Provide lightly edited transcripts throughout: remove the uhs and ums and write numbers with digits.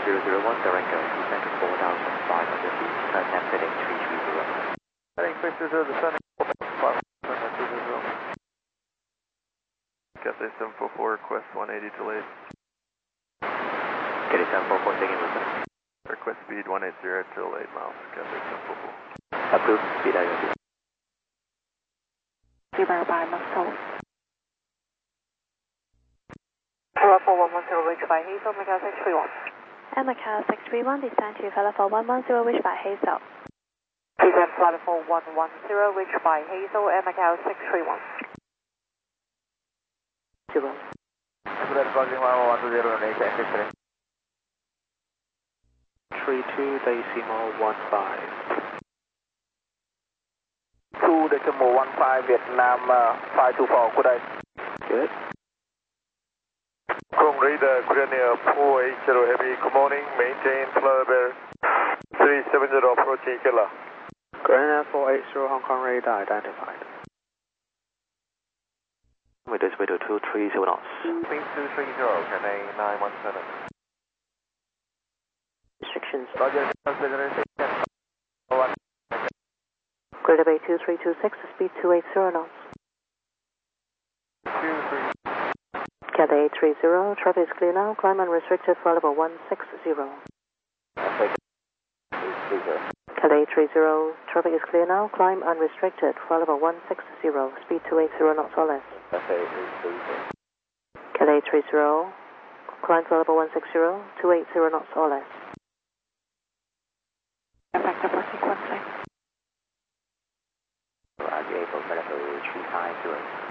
001, direct go, descend to 4,500 feet, turn left heading 330. Heading 330, descending 4,500, Cathay 744, request 180 delayed. Cathay 744, taking listen. Request speed 180 till 8 miles, Cathay 744. Approved, speed IOD. Verify must hold. Level 110, reach by Hazel, Macau 631. And Macau 631, descend to level 110, reach by Hazel. Descend to level 110, reach by Hazel, and Macau 631. 0. Embraer Crossing 1110, make exit 32 decimal 15. 2 decimal 15, Vietnam 524, good day. Good. Chrome Radar, Grenier 480 Heavy, good morning, maintain level 370 approaching Killer. Grenier 480 Hong Kong radar identified. With this way to 230 knots. Speed 230, Cathay 917. Restrictions. Roger, Greater Bay 2326, speed 280 knots. 23. Cathay 830, traffic is clear now, climb unrestricted for level 160. Cathay 830, traffic is clear now, climb unrestricted for level 160, speed 280 knots or less. Cathay 830, climb for level 160, 280 knots or less. Effective for sequencing. April level 350.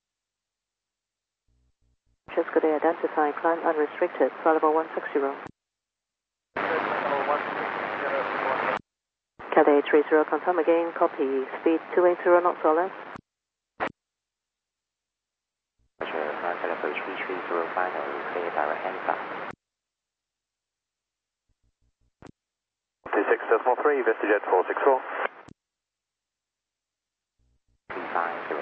Just good day, identify, climb unrestricted for level 160. Cathay 830, confirm again, copy, speed 280 knots or less. Roger, climb level 330 final, clear direct answer. 26.3, VestiJet 464. 350.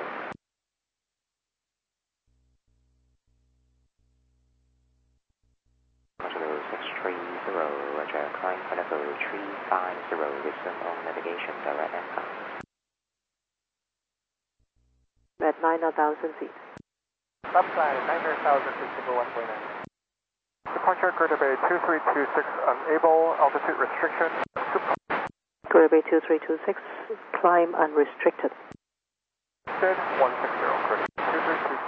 Roger, 630, Roger, climb level 350, listen on navigation, direct answer. At 9,000 feet. Left side, 900,000 feet, single 1.9. Departure, Greater Bay 2326, unable, altitude restriction. Greater Bay 2326, climb unrestricted. Dead 160, Greater Bay 232.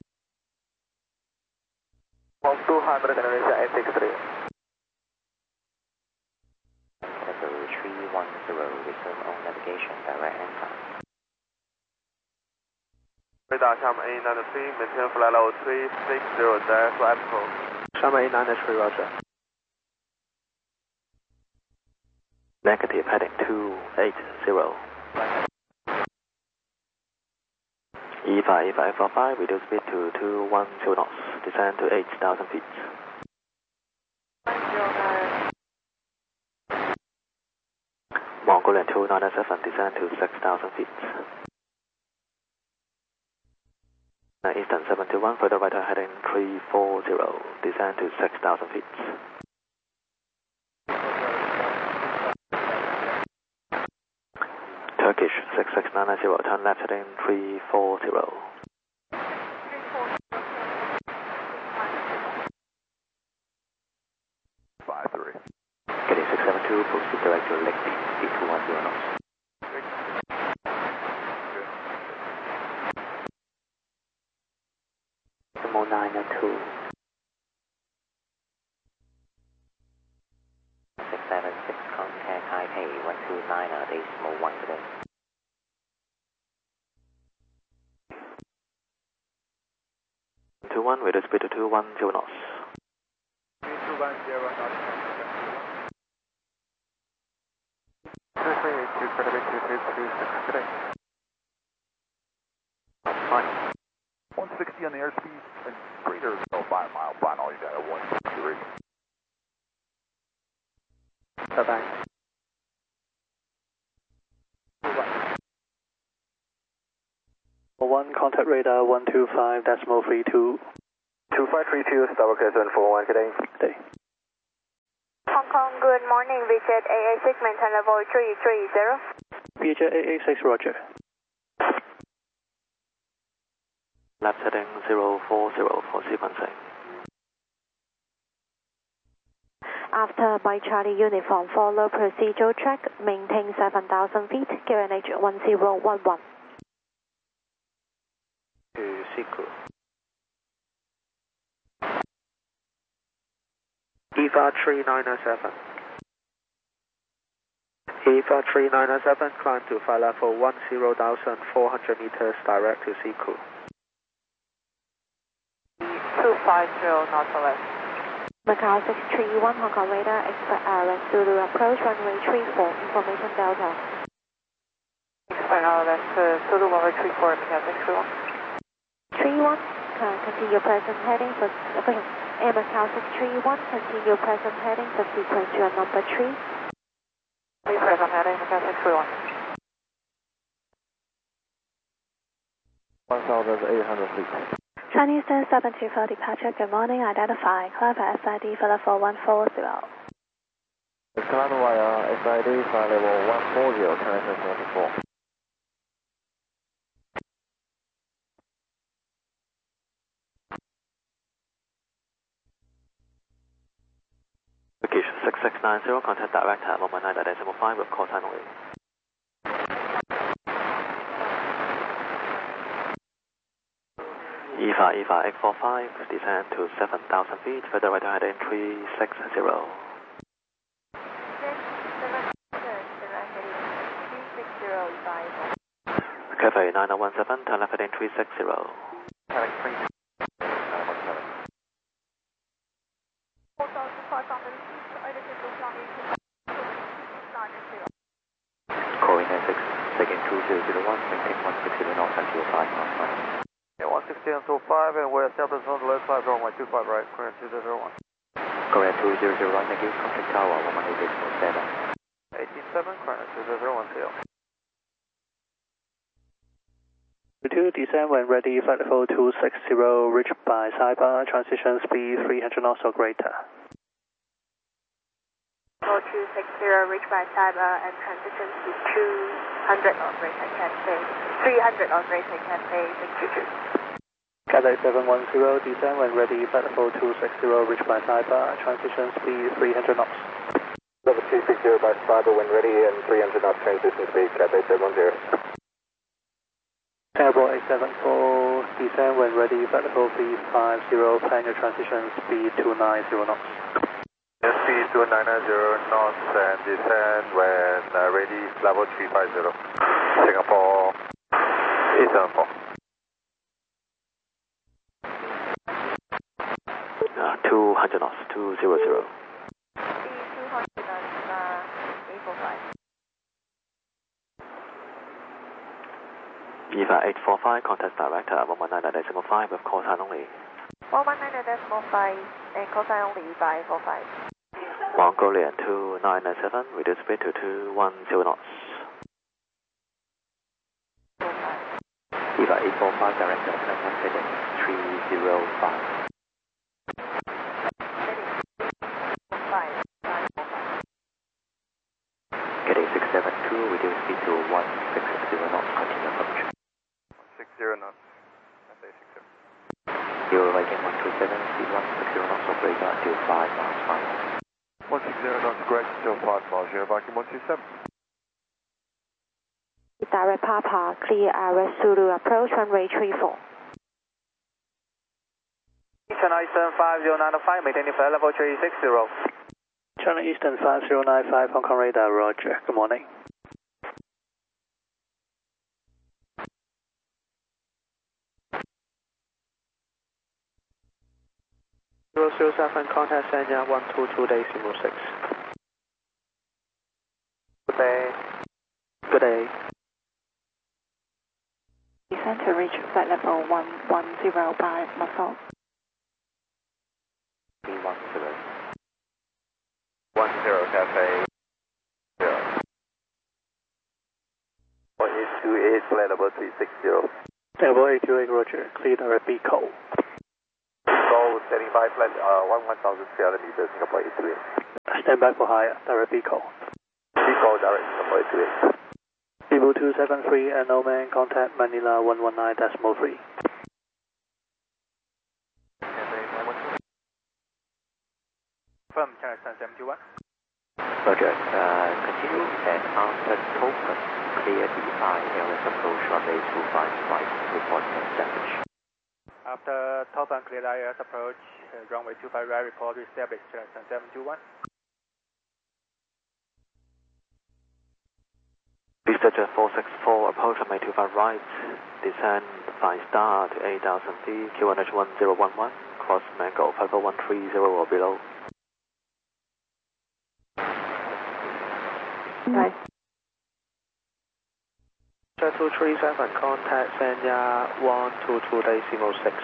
1200 Indonesia 863. Level 310, listen on navigation, direct answer. Radar Sham A93, maintain flight level 360, direct flight approach. Sham A93, roger. Negative, heading 280. E545, reduce speed to 210 knots, descend to 8,000 feet. Mongolian 297, descend to 6,000 feet. Eastern 721, further right heading 340, descend to 6,000 feet. Turkish 6690, turn left heading 340. Getting 672, proceed direct to Lake Beach, speed 210 knots. Decimal 902. 676, contact Taipei 129, decimal 1 today. Reduce speed to 210 knots. 210 knots. 2382, Greater Bay 2326, today. Fine. 160 on the airspeed, and greater than 5 mile final, you got a 163. Bye-bye. 1, contact radar 125.32. 2532, Starbuck 741, good day. Day. Kong, good morning. VJet AA6, maintain level 330. VJet AA6, roger. Left heading 040 for sequencing. After by Charlie Uniform, follow procedural track, maintain 7,000 feet, QNH 1011. To Siku. EVA 3907. EVA 3907, climb to flight level 10,400 meters direct to Siku. 250 Nautilus. Macau 631, Hong Kong radar, expect RS Zulu approach, runway 34, information Delta. Expect RS Zulu runway 34, Macau 631. 31, continue present heading for, Air Macau 631, continue present heading for sequence number 3. Present heading, Macau 631. 1,800 feet. Chinese 724 departure, good morning, identify, climb for SID for level 140. Climb via SID for level 140, Chinese 724. Location 6690, contact direct at 119.5 with call sign only. EVA 845, descend to 7,000 feet, further right heading 360. Cafe 9017, turn left heading 360. Calling 96, taking 2001, maintain 160 knots until 5 knots. Yeah, 160 until 5, and we're established on the left side, runway 25 right, current 2001. Korea 2001, negative, contact tower 118.7. 187, current 2001, CL. 2, descend when ready, flight level 260, reach by Saiba, transition speed 300 knots or greater. Level 260, reach by Saiba and transition speed 200 or greater, Cathay. 300 or greater, Cathay, thank you. Cathay 710, descend when ready, flight level 260, reach by Saiba, transition speed 300 knots. Level 260 by Saiba when ready, and 300 knots transition speed, Cathay 710. Airborne 874, descend when ready, flight level 350, plan your transition speed 290 knots. Speed 290 knots and descend when ready, level 350. Singapore 874. 200 knots, 200. Speed 200 knots, 845. EVA 845, contact direct at 119.5 with call sign only. 119.5 and call sign only by 845. Mongolian 2997, reduce speed to 210 knots. EVA 845, direct at 305. Getting 672, reduce speed to 160 knots, continue approach. 60 knots. Cathay 67. You're Viking 127, speed 160 knots, operator until 5 miles final. 160 knots, correct, still 5 miles, you're Viking 127. Direct Papa, clear RS Zulu approach, runway 34. China Eastern 5095, maintaining flight level 360. China Eastern 5095, Hong Kong radar, roger, good morning. 007, contact Sanya 122.6. Good day. Good day. Descend to reach flight level 110 by Muscle. 310. 10, Cathay 0. 1828, flight level 360. Airborne 828, roger, clear direct B call. Call standing by flight 11,300 meters, Singapore 828. Stand by for higher, direct VCO. VCO direct, number 28. Vivo 273 and no man, contact Manila 119.3. From China 721. Roger, continue and after token, clear D5, LS approach runway 25 flight, report established. After top and clear ILS approach, runway 25 right, report established, China 721. Vista 464, approach runway 25 right, descend 5 star to 8,000 feet, QNH 1011, cross Mango 54130 or below. Right. 237, contact Sanya 122.6.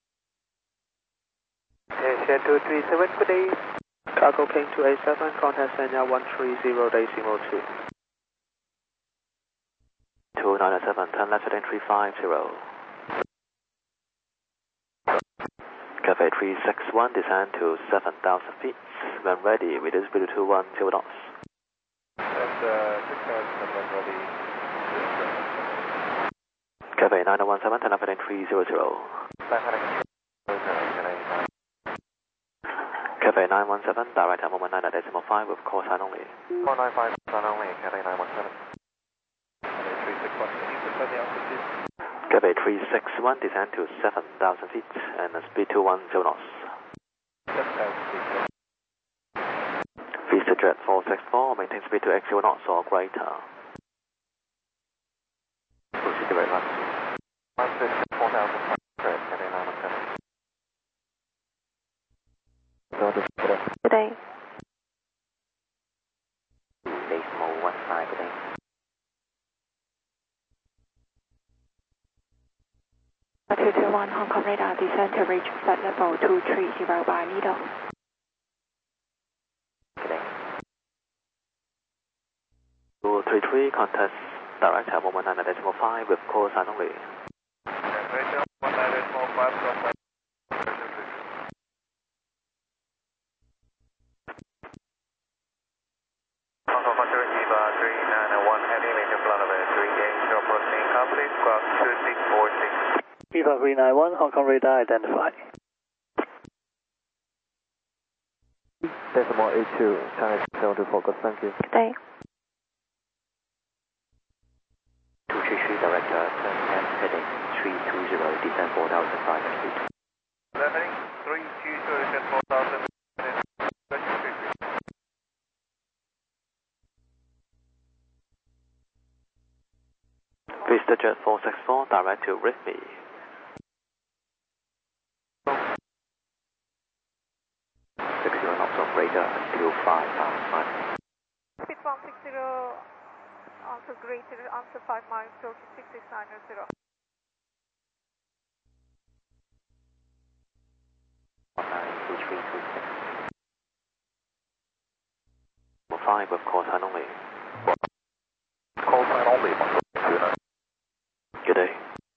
Asia 237, good day. Cargo King 287, contact Sanya 130.2. 297, turn left heading 350. Cafe 361, descend to 7,000 feet. When ready, reduce speed to 210 knots. Cafe 9017, turn left heading 300. Cafe 917, direct at moment 9.5 with call sign only. 495, sign only, Cafe 917. Cafe 361, descend to 7,000 feet and speed 210 knots. Vista Jet 464, maintain speed to X0 knots or greater. Proceed direct left. 4,500, Cafe 917. Good day. Decimal 15, good day. Two two one Hong Kong radar, descend to reach flight level 230 by needle. Good day. 233, contest direct at moment 9.5 with call sign only. Viva 391, Hong Kong radar identified. Decimal 82, China 724, good, thank you. Good day. 233, direct turn left heading 320, descend 4,500 feet. Left heading 320, descend 4,000. Vista Jet 464, direct to RIFMI. 60 knots of radar until 5 miles. Speed 160, answer greater, answer 5 miles, Tokyo 6690. 192326. 5 with call sign only. Call sign only, Good day.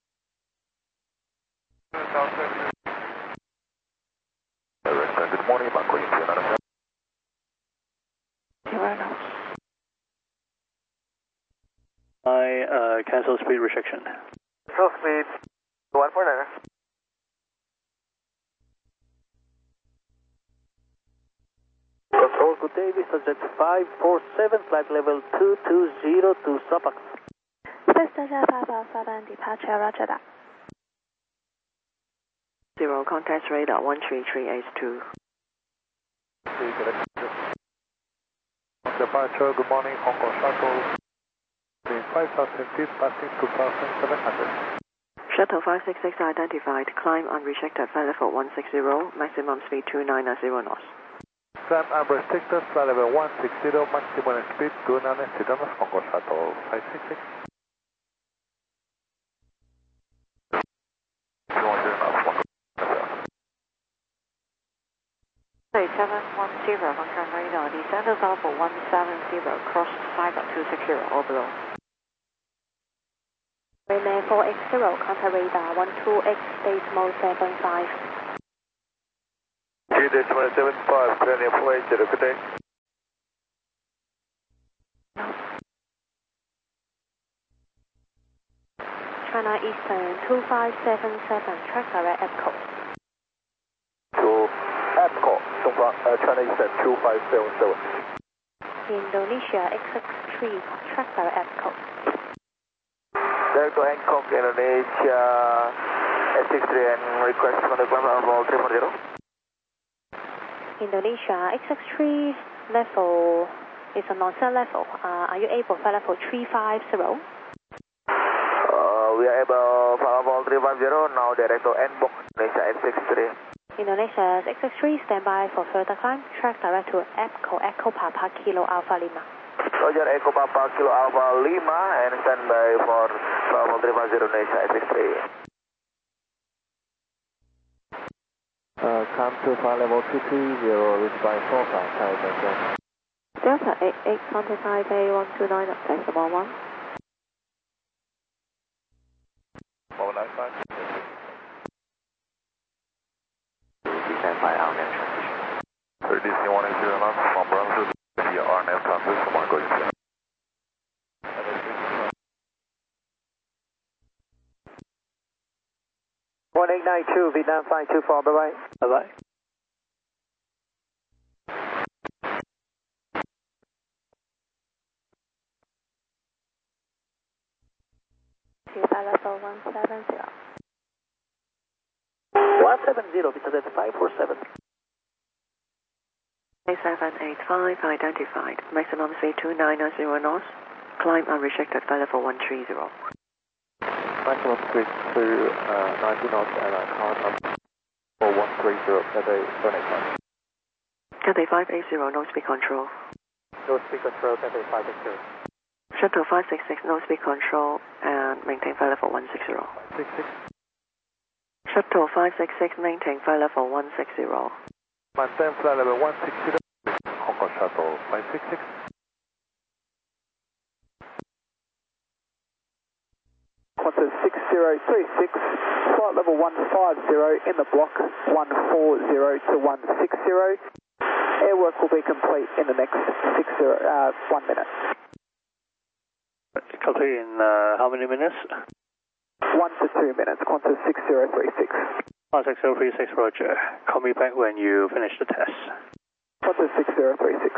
Good morning, Mako Indiana. 0 knots. I cancel speed restriction. Full speed 149. Control, good day, Vista Jet 547, flight level 220 to Suffolk. Vista Jet 547, departure, roger that. 0, contact radar 13382. Departure, good morning, Hong Kong Shuttle. 5,000 feet, passing 2,700. Shuttle 566 identified, climb unrestricted, flight level 160, maximum speed 2990 knots. Climb unrestricted, flight level 160, maximum speed 2990 knots, Hong Kong Shuttle 566. 710, Hong Kong radar, descend to Alpha 170, cross cyber to secure or below. Remain 4X0, contact radar 12X, decimal 75. 2.75, clearing 480, good day. China Eastern 2577, track direct EPCO. To EPCO, China Eastern 2577. Indonesia XX3, track direct EPCO. Direct to Hancock, Indonesia S63 and request on the ground level 340. Indonesia XX3 level is a non-set level. Are you able for level 350? We are able for level 350, now direct to Hancock, Indonesia S63. Indonesia XX3, stand by for further climb. Track direct to EPCO, Echo Papa Kilo Alpha Lima. Roger, Echo Papa Kilo Alpha Lima and stand by for level 350 Indonesia S63. Come to flight level 230, reach by 4 flight, Thai Delta 88, contact Taipei 129 at decimal 1. 195. Descend by RNAV transition. 30 180 knots from Brunswick via RNAV transition 1 going to 1892, Vietnam 524, bye-bye. Bye-bye. Level 170. 170, because that's 547. 785 identified. Maximum speed 2990 knots. Climb unrestricted by level 130. Maximum speed to 90 knots and count up for 130, Cathay 785. Cathay 580, no speed control. No speed control, Cathay 580. Shuttle 566, no speed control and maintain flight level 160. 66. Shuttle 566, maintain flight level 160. Maintain flight level 160, Hong Kong Shuttle 566. Qantas 6036, flight level 150 in the block 140 to 160. Airwork will be complete in the next 1 minute. Complete in how many minutes? 1 to 2 minutes, Qantas 6036. 6036, Roger. Call me back when you finish the test. Qantas 6036.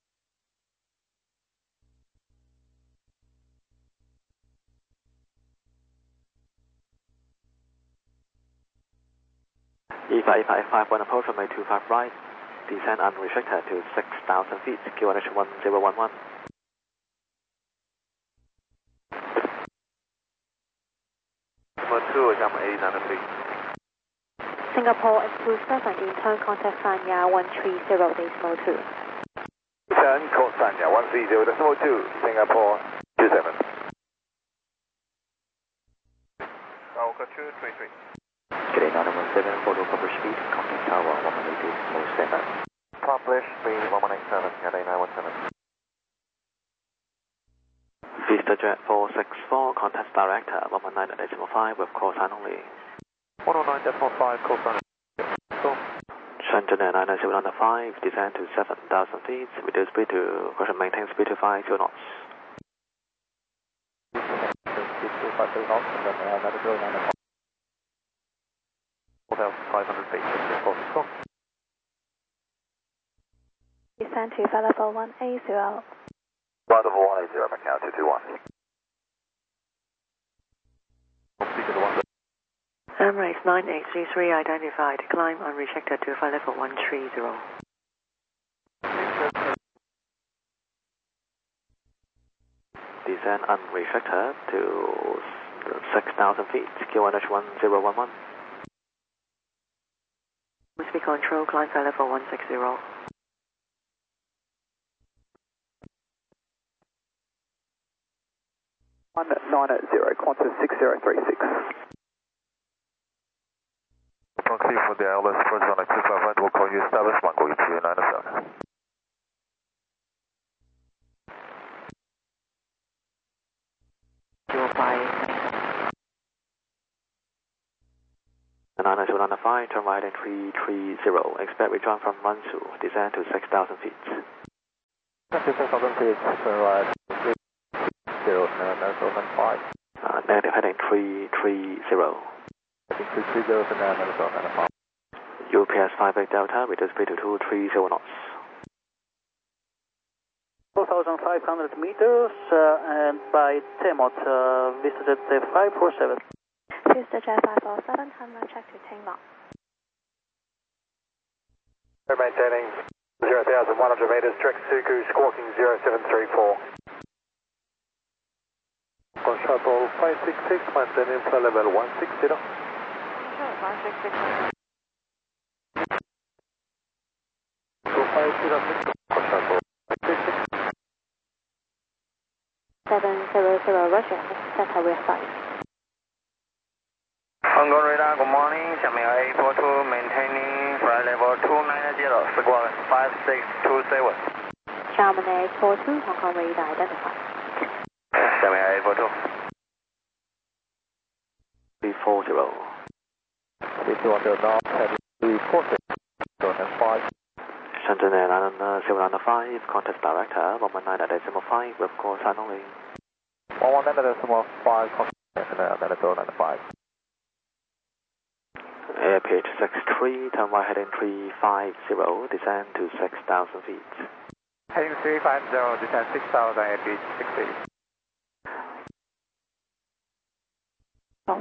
E5 1 approach from 825 right. Descend unrestricted to 6,000 feet, QNH 1011. Number 2, jump 89 feet. Singapore X27, intern contact Sanya 130.2. Return, call Sanya 130.2, Singapore 27. Alpha 233. Today 917, photo publish speed, contact tower 180, no standby. Publish speed 1187, Cathay 917. VistaJet 464, contact director 119.5 with call sign only. 109.5, call sign. Shenzhen 997 descend to 7,000 feet, reduce speed to, caution maintain speed to 50 knots. Speed to 50 knots and then navigate 905. 4,500 feet, Cisco. Descend to flight level 180. Flight level 180, Macau 221. Speed to the 1. Emirates 9833 identified. Climb unrestricted to flight level 130. Descend unrestricted to 6,000 feet, QNH 1011. Speed control, climb flight level 160. 190, Qantas 6036. Proxy for the ILS first on a 255, we'll call you establish 1 going to 907. The 99795, turn right in 330. Expect return from Ransu, descend to 6,000 feet. 6,000 feet, turn right 330, 995. Negative heading 330. 330, UPS 58 Delta, reduce speed to 230 knots. 4,500 meters and by TMOT, visited the 547. Houston Jet 547, Hanwha check to Tengma. Maintaining 0,100 meters, direct Suku, squawking 0734. On shuttle 566, maintaining flight level 160. 166. 2506, on shuttle 566. 700 Roger, set our flight. Hong Kong radar, good morning. Xiamen A42, maintaining flight level 290, squawk 5627. Xiamen A42, Hong Kong radar identified. Xiamen A42. 340. 320 knots, heading 340, 5. Shenzhen Airline 095, contact director 119.5 with call sign only. 119.5, contact 095. Airpage 63, turn right heading 350, descend to 6,000 feet. Heading 350, descend 6,000, airpage 60. Oh.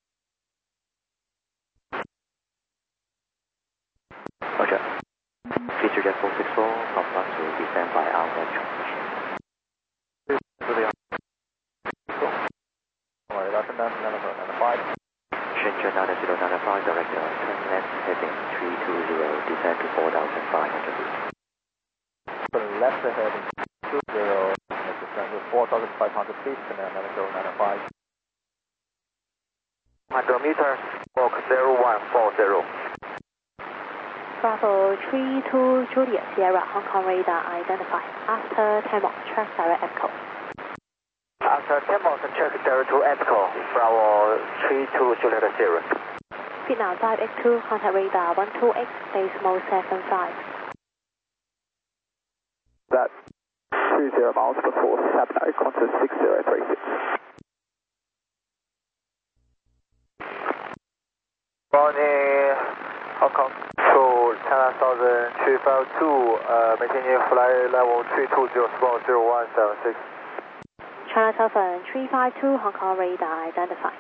Roger. Future Jet 464, Northbound to descend by outbound transmission. Shenzhen 9095, director, turn left heading 320, descend to 4,500 feet. Turn left heading 20, descend to 4,500 feet, and then 9095. 100 meters, squawk 0140. Bravo 32 Juliet Sierra, Hong Kong radar identified. After TMOT, track direct echo. After TMOT, check 02 Echo, Bravo 32 Juliet Sierra. Vietnam 582, contact radar 128, decimal 75. That 20 miles before Sabno, contact 6036. Morning, Hong Kong to China Southern 352, maintaining flight level 320, squawk 0176. China Southern 352, Hong Kong radar identified.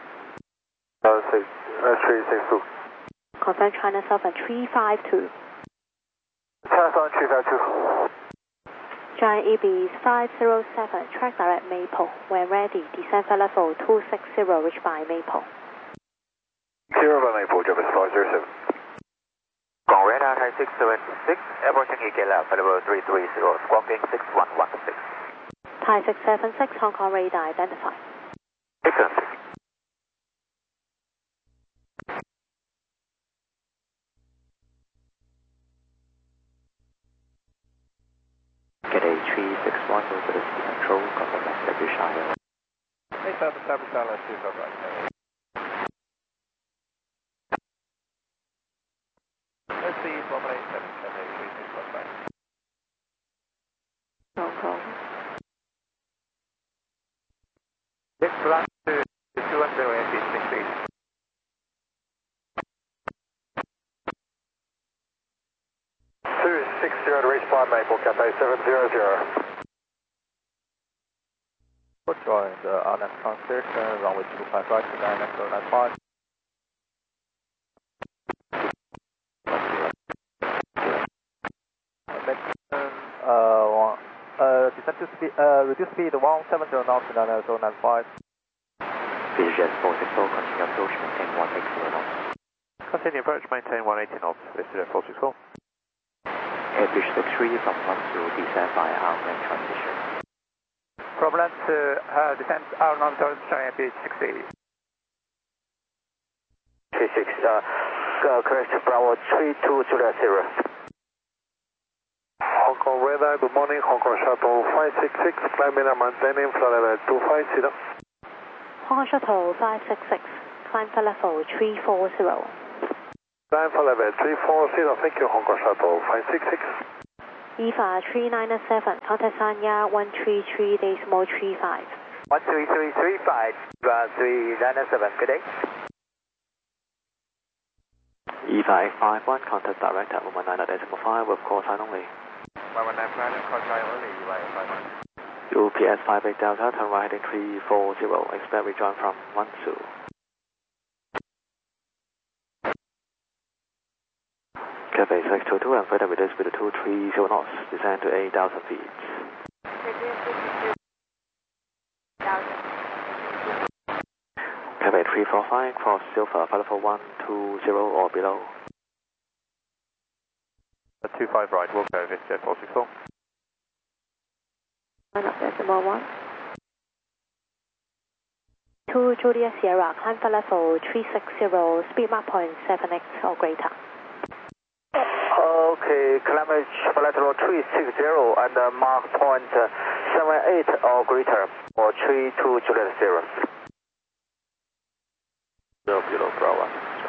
362. Confirm China Southern 352. China Southern 352. Giant EB 507, track direct Maple. When ready, descend flight level 260, reach by Maple. 0 by Maple, Jobs 507. Gong radar Thai 676, approaching EKLab, level 330, squawking 6116. Thai 676, Hong Kong radar identified. Excellent. Get a 361 mobility control, confirm establish higher. 8777, let's see if I'm right. Let's see, 187, 361. Hong Kong. Next run to 210, 60. To reach 5 Maple, Cathay 700. Join the RNAV transition, runway 25 right to 995. Descend to speed, reduce speed 170 knots to 9095. Future Jet 464, continue approach, maintain 180 knots. Continue approach, maintain 180 knots, Vietjet 464. Airfish 63 from land to descend by outbound transition. From land to descent outbound transition, airfish 60. 36, correct, Bravo 32 Juliet Sierra. Hong Kong radar, good morning, Hong Kong shuttle 566, climbing and maintaining flight level 250. Hong Kong shuttle 566, climb flight level 340. Climb flight level 340, thank you, Hong Kong shuttle 566. EVA 3997, contact Sanya 133.35. 13335, 397, good day. E551, contact director 119.5 with call sign only. 119.5, call sign only, E551. UPS 58 Delta, turn right heading 340, expect rejoin from 12. Cafe 622 and further with speed 230 knots, descend to 8,000 feet. Cafe 345, cross Silver, Falafel 120 or below. 25 right, we'll go Jet 464. Decimal 1. 2 Juliet Sierra, climb for level 360, speed mark point 7x or greater. Okay, climb for level 360 and mark point 78 or greater, or 32 Juliet Sierra. 0 below Bravo.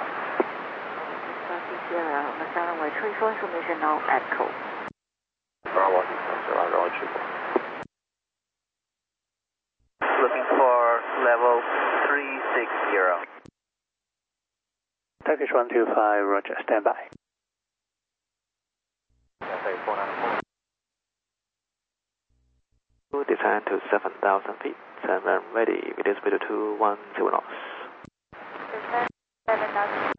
Sierra, Magellan Way 34 information now echo. Bravo, Roger. Looking for level 360. Turkish 125, Roger, stand by. Cafe 494. Descend to 7,000 feet, and when ready, with speed 210 knots. Descend 7,000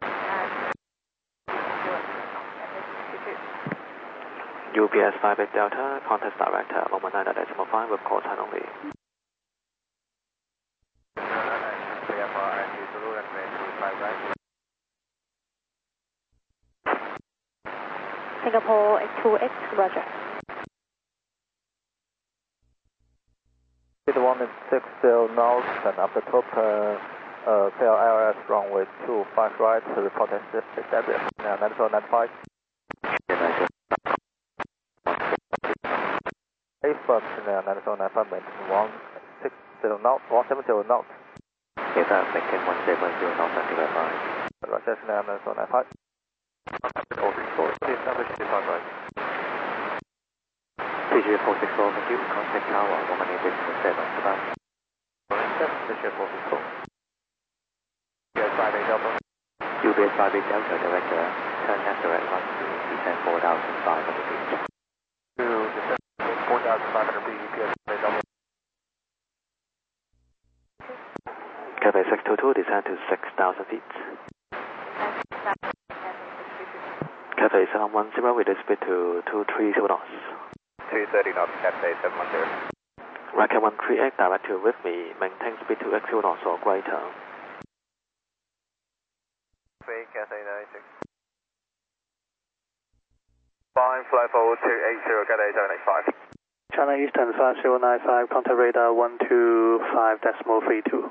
UPS 58 Delta, contact director 119.5 with call sign only. Singapore 2X, Roger. Speed 160 knots and up the top, KLS runway 25 right, report established, 9495. A-firm, 9495, maintain 160 knots, 170 knots. Yes, maintain 170 knots until advised. Roger, 9495. Established 25 right. CG 464, thank you. Contact tower 118.7, goodbye. CG 464. UPS 58 Delta. UPS 58 Delta, director, turn left direct 12, descend 4,500 feet. To descend 4,500 feet, UPS 58 Delta. Cafe 622, descend to 6,000 feet. Cafe 710 with speed to 230 knots. 230 knots, Cafe 710. Racket 138, direct to with me, maintain speed to 80 knots or greater. Cathay 96. Fine, fly forward 280, Cathay 785. China Eastern 5095, contact radar 125.32.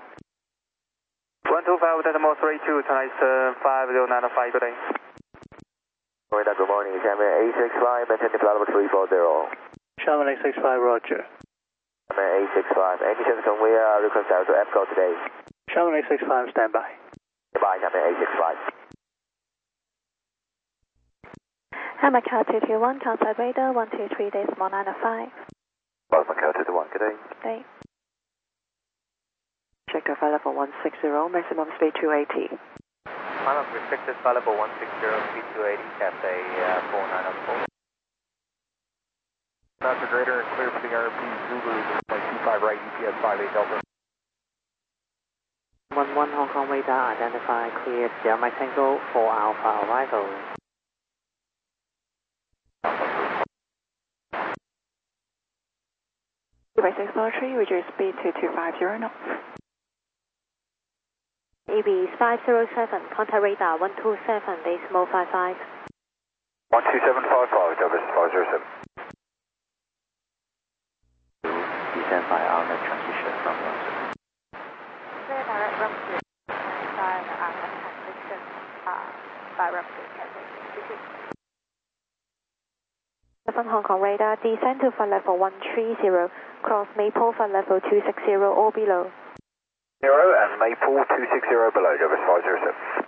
125.32, China Eastern 5095, good day. Good morning, Xiamen 865, maintain the level 340. Xiamen 865, Roger. Xiamen 865, any chance can we reconcile to EPCO today? Xiamen 865, stand by. Goodbye, Xiamen 865. Macau 221, contact radar 123.905. Macau 221, good day. Day. Check the level 160, maximum speed 280. Pilot restricted flight level 160, speed 280, Cathay 4904. Master Grader, clear for the RP Zulu, 25 right, UPS 58 Delta. 11 Hong Kong radar, identify, cleared, Sierra Tango, 4 Alpha arrival. Device Explorer, reduce speed to 250 knots. EB 507, contact radar 127.55. 12755, Douglas 507. Descend by outlet transition from London. Clear direct ramp to via the outlet transition by ramp to Cathay 62. 7 Hong Kong radar, descend to flight level 130, cross Maple flight level 260 or below. 0 and Maple 260 below, Douglas 507.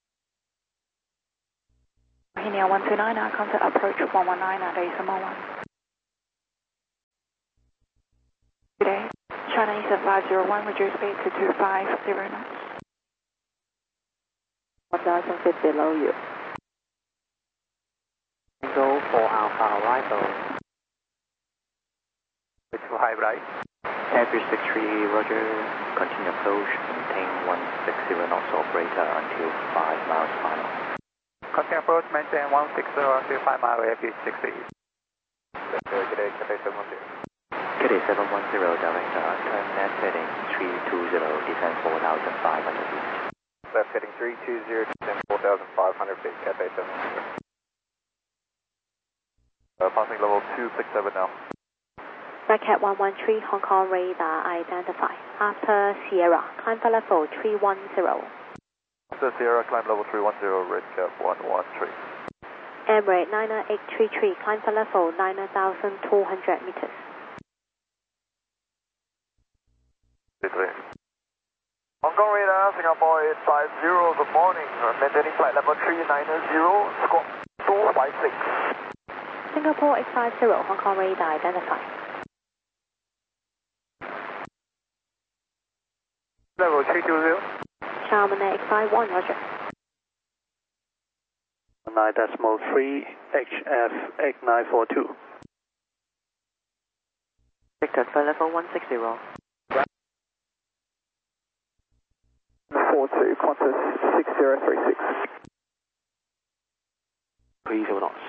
Bohemia 129, contact approach 119 at Decimal 1. Good day, China to 501, reduce speed to 250 knots. 1000 feet below you. Tango for Alpha arrival. 25 right. Average 63, Roger. Continue approach, maintain 160 knots operator until 5 miles final. Continue approach, maintain 160 until 5 miles, average 60. Good day, Cathay 710. Cathay 710, director, turn left heading 320, descend 4,500 feet. Left heading 320, descend 4,500 feet, Cathay 710. Passing level 267 now. Cat 113, Hong Kong radar identified. After Sierra, climb for level 310. After Sierra, climb level 310, Red Cat 113. Emirates 90833, climb for level 9,200 meters. Hong Kong radar, Singapore 850, good morning. Maintaining flight level 390, squawk 256. Singapore 850, Hong Kong radar identified. Level 320. Charman 851, Roger. 9.3 HF 8942. Victor, flight level 160. 42, Qantas 6036. 30 knots.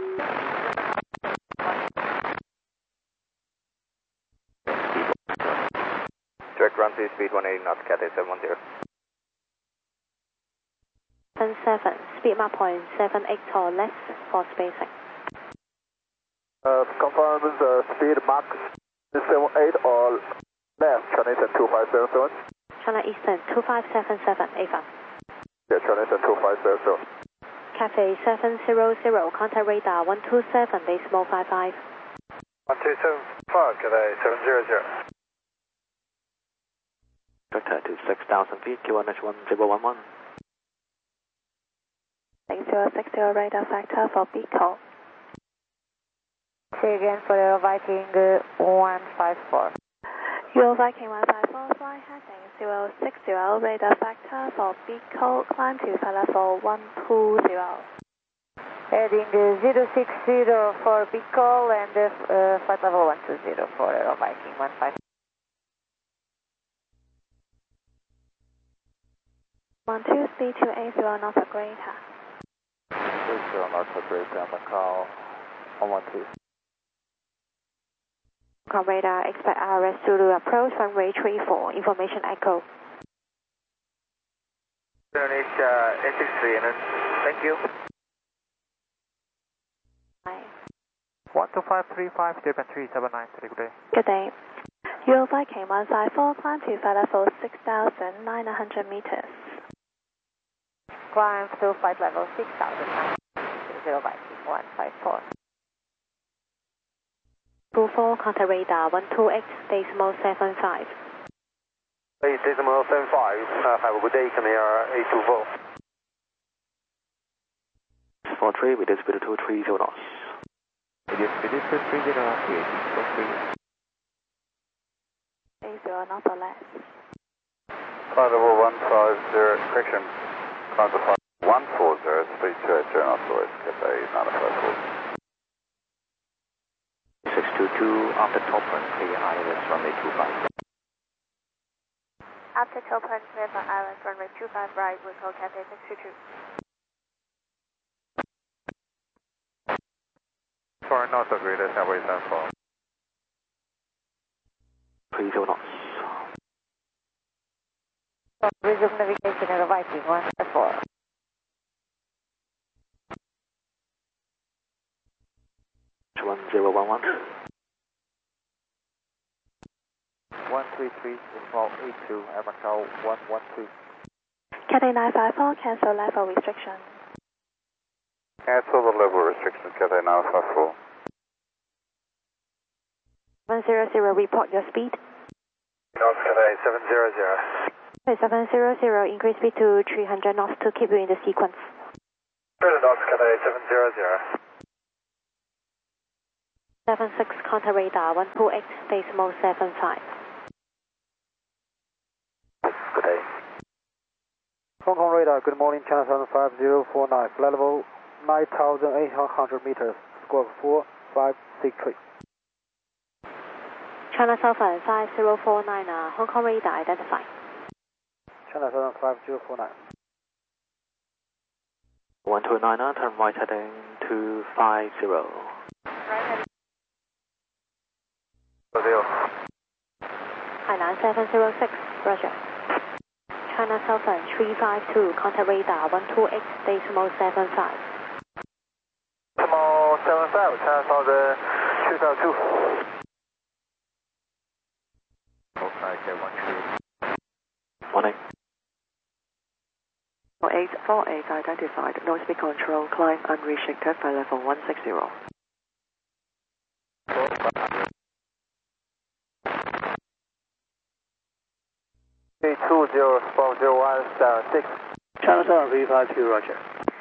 Direct run to speed 180 knots, Cathay 710. 77, speed mark point 78 or less for spacing. Confirm the speed mark 78 or less, China Eastern 2577. China Eastern 2577, AFAM. Yeah, China Eastern 2577. Cathay 700, contact radar 127, decimal 55. 1275, Cathay 700. Vector to 6,000 feet, QNH1011. 6060 radar factor for Pico. Say again for the Viking 154. Your Viking 154, fly heading 060, radar factor for Pico, climb to flight level 120. Heading 060 for Pico and flight level 120 for Viking 154. 12 speed 280, not a greater. 30 knots, greater, Macau 112. Hong Kong radar, expect RS Zulu approach, runway 34, information echo. H63, thank you. 12535, Japan 379, good day. Good day. Your Viking 154, climb to flight level 6,900 meters. Climb to flight level 6,000. 0 Viking 154. 24, contact radar 128, decimal 75. 8 decimal 75, have a good day, come here 824. 43, with speed 230 knots. Speed 230 knots, 43. 80, not or less. Climb level 150, correction. Climb to 140, speed 280 knots, Cathay 954. 622, after top run, clear ILS runway 25. After top run, clear for ILS runway 25 right, we call Cathay 622. 4 knots, greater, Subway 74. 30 knots. Resume navigation at Viking 154. 1011. 133, decimal 82, Macau 112. Cathay 954, cancel level restriction. Cancel the level restrictions, Cathay 954. 100, report your speed. North Cathay 700. 700, increase speed to 300 knots to keep you in the sequence. North Cathay 700. 76, contact radar 128, decimal 75. Hong Kong radar, good morning, China 75049, flight level 9,800 meters, squawk 4563. China Southern 5049, Hong Kong radar identified. China 75049. 129, turn right heading 250. Right heading. Hainan 706, Roger. China Southern 352, contact radar 128.75. Decimal 75, China Southern 352. Morning. 4848 identified, no speed control, climb unrestricted, flight level 160. 320-176. China 7352, Roger.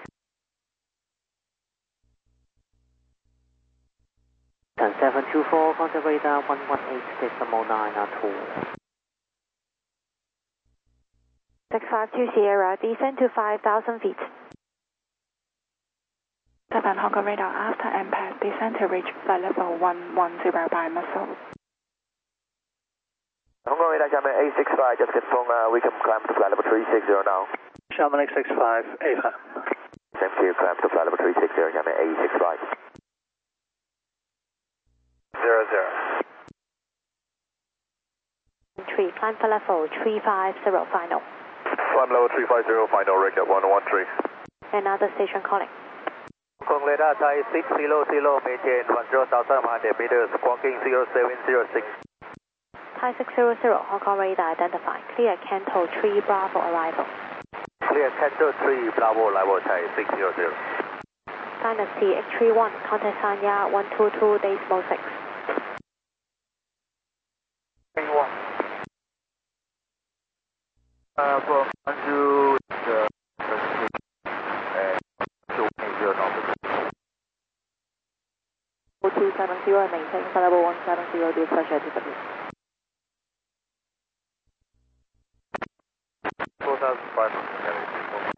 Ten 724, contact radar 118.92. 652 Sierra, descend to 5,000 feet. 7 Hong Kong radar after impact, descend to reach flight level 110 by muscle. Hong Kong radar, Xiamen 865, just confirm we can climb to flight level 360 now. Xiamen 865, AFM. Thank you, climb to flight level 360, Xiamen 865. 00. 3, climb for level 350 final. Climb level 350, final regular 113. Another station calling. Hong Kong radar, Thai 600, maintain 10,100 meters, squawking 0706. Thai 600, Hong Kong radar identified. Clear Canto 3 Bravo arrival. Clear Canto 3 Bravo arrival, Thai 600. Dynasty X31, contact Sanya 122.6. 31. From 1 to 0270, maintain flight level 170, due pressure difference. 4,500.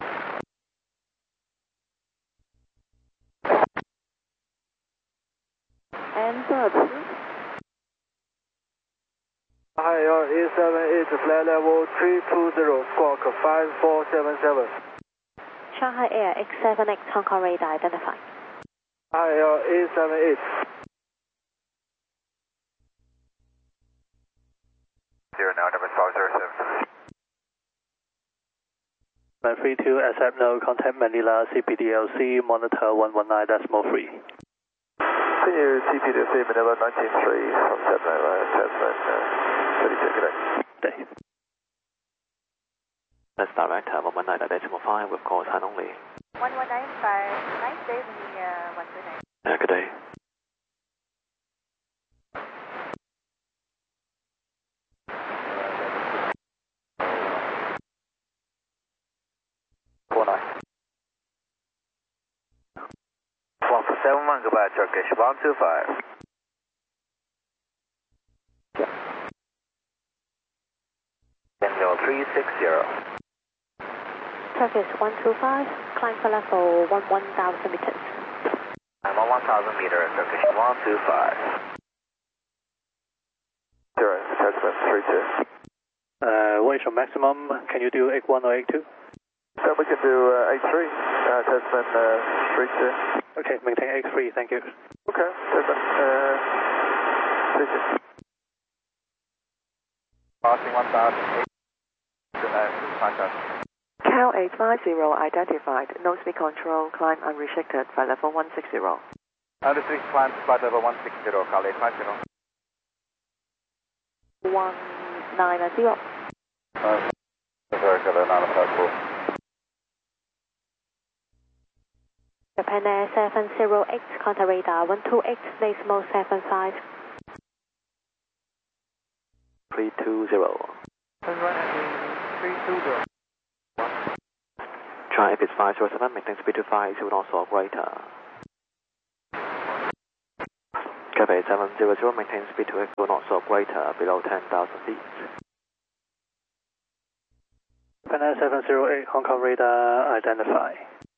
Answer approved. Higher E78, flight level 320, squawk 5477. Shanghai Air X78, Hong Kong radar identified. Higher E78. 0 now, number 507. 32, accept no contact Manila CPDLC, monitor 119.3. Continue CPDLC Manila 193 from 79, Day. Let's direct 119.5 with call sign only. 1195, nice day in the 129. Good day. One for 71, goodbye Turkish 125. Daniel 360. Turkish 125, climb for level 11,000 meters. I'm on 1,000 meters, Turkish 125. 0, Turkish 32. What is your maximum? Can you do 81 or 82? So we can do 83, Tasman 32. Okay, maintain 83, thank you. Okay, Tasman 32. Passing 1,000. Cal 850 identified, no speed control, climb unrestricted, flight level 160. 103, climb flight level 160, Cal 850. 190. Japan Air 708, contact radar 128.75. 320. 320. Try if it's 507, maintain speed to 50 knots or greater. Cafe 700, maintain speed to 80 knots or greater below 10,000 feet. Japan 708, Hong Kong radar identify.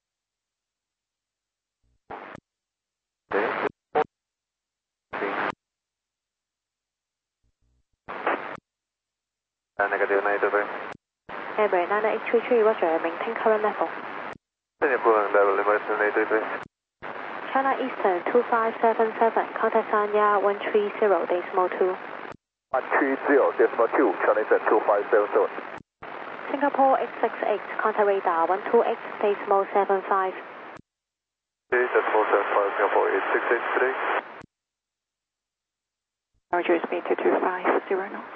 Negative 923. Embraer 9833, roger, maintain current level. Level, emergency 933. China Eastern 2577, contact Sanya 130.2. 130.2, China Eastern 2577. Singapore 868, contact radar 128.75. Decimal 75, Singapore 868 today. Roger, speed 2250 knots.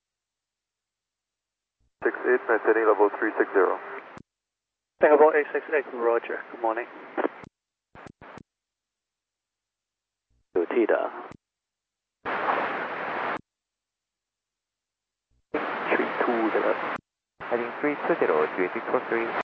68, maintaining level 360. Singapore 868, roger. Good morning. To TIDA. 320. Heading 320 to Victor 3.